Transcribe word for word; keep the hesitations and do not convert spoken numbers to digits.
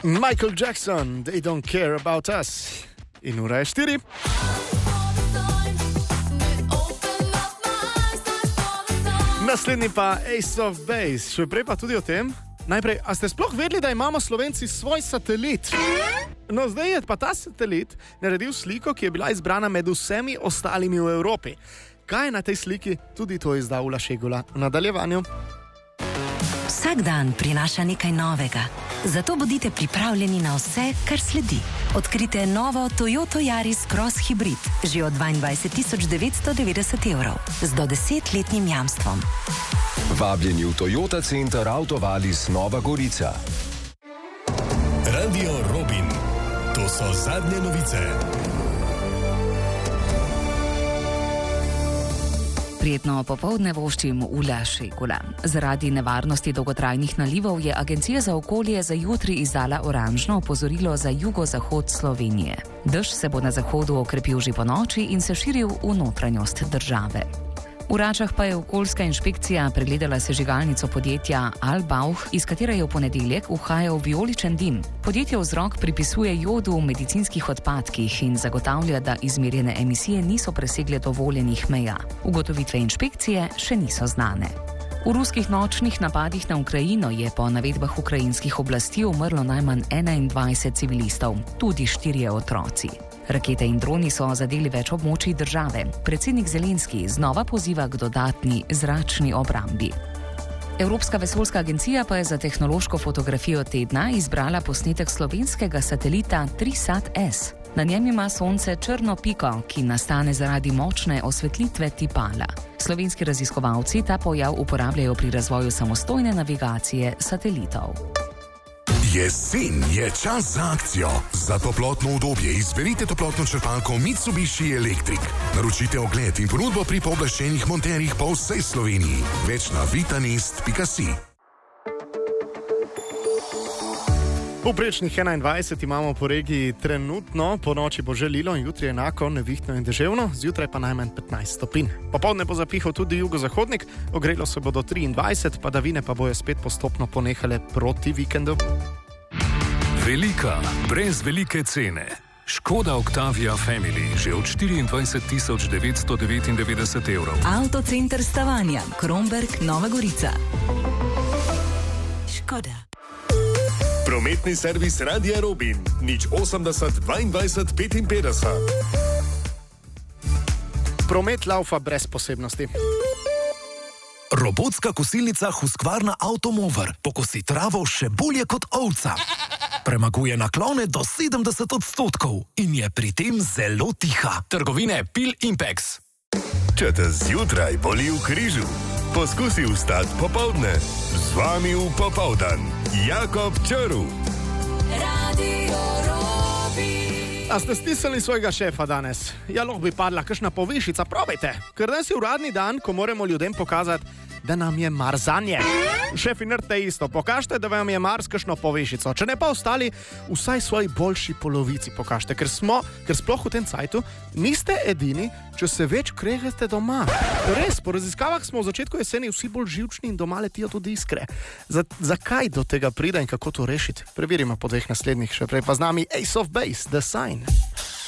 Michael Jackson, They Don't Care About Us. In ura je štiri. Naslednji pa Ace of Base. Še prej pa tudi o tem. Najprej, a ste sploh vedeli, da imamo Slovenci svoj satelit? No, zdaj je pa ta satelit naredil sliko, ki je bila izbrana med vsemi ostalimi v Evropi. Kaj je na tej sliki? Tudi to je izdal Ula Šegula v nadaljevanju. Vsak dan prinaša nekaj novega. Zato bodite pripravljeni na vse, kar sledi. Odkrite novo Toyota Yaris Cross Hybrid že od dvaindvajset tisoč devetsto devetdeset evrov z do desetletnim jamstvom. Vabljeni v Toyota Center Autovalis Nova Gorica. Radio Robin. To so zadnje novice. Prijetno popoldne voščim Ula Šegula. Zaradi nevarnosti dolgotrajnih nalivov je Agencija za okolje za jutri izdala oranžno opozorilo za jugozahod Slovenije. Dež se bo na zahodu okrepil že po noči in se širil v notranjost države. V Račah pa je okoljska inšpekcija pregledala sežigalnico podjetja Albauch, iz katere je v ponedeljek uhajal vijoličen dim. Podjetje vzrok pripisuje jodu v medicinskih odpadkih in zagotavlja, da izmerjene emisije niso presegle dovoljenih meja. Ugotovitve inšpekcije še niso znane. V ruskih nočnih napadih na Ukrajino je po navedbah ukrajinskih oblasti umrlo najmanj enaindvajset civilistov, tudi štirje otroci. Rakete in droni so zadeli več območij države. Predsednik Zelenski znova poziva k dodatni zračni obrambi. Evropska vesoljska agencija pa je za tehnološko fotografijo tedna izbrala posnetek slovenskega satelita Trisat S. Na njem ima Sonce črno piko, ki nastane zaradi močne osvetlitve tipala. Slovenski raziskovalci ta pojav uporabljajo pri razvoju samostojne navigacije satelitov. Jesen je čas za akcijo. Za toplotno udobje izberite toplotno črpalko Mitsubishi Electric. Naročite ogled in ponudbo pri pooblaščenih monterjih po vsej Sloveniji. Več na vitanist pika si. Povprečnih enaindvajset imamo po regiji trenutno, po noči bo že lilo in jutri enako, nevihtno in deževno, zjutraj pa najmanj petnajst stopinj. Popoldne bo zapihal tudi jugozahodnik, ogrelo se bo do triindvajset, padavine pa bojo spet postopno ponehale proti vikendu. Velika, brez velike cene. Škoda Octavia Family že od štiriindvajset tisoč devetsto devetindevetdeset evrov. Autocenter Stavanja, Kromberk, Nova Gorica. Škoda. Prometni servis Radia Robin. Nič osemdeset dvaindvajset petinpetdeset. Promet laufa brez posebnosti. Robotska kosilnica Husqvarna Automover pokosi travo še bolje kot ovca. Premaguje naklone do sedemdeset odstotkov in je pri tem zelo tiha. Trgovine Pil Impex. Če te zjutraj boli v križu, poskusi vstati popoldne. Z vami v popoldan Jakob Črv. Radio Robin. A ste stisnili svojega šefa danes? Ja, lahko bi padla kakšna povišica, probajte. Ker danes je uradni dan, ko moramo ljudem pokazati, da nam je mar zanje. Šefi, naredite isto, pokažite, da vam je mar s kakšno povišico. Če ne pa ostali, vsaj svoji boljši polovici pokažite, ker smo, ker sploh v tem cajtu niste edini, če se več kregate doma. Res, po raziskavah smo v začetku jeseni vsi bolj živčni in doma letijo tudi iskre. Z- zakaj do tega pride in kako to rešiti? Preverimo po dveh naslednjih, še prej pa z nami Ace of Base, The Sign.